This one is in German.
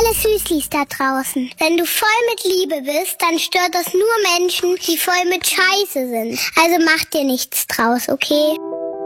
alle Süßlis da draußen. Wenn du voll mit Liebe bist, dann stört das nur Menschen, die voll mit Scheiße sind. Also mach dir nichts draus, okay?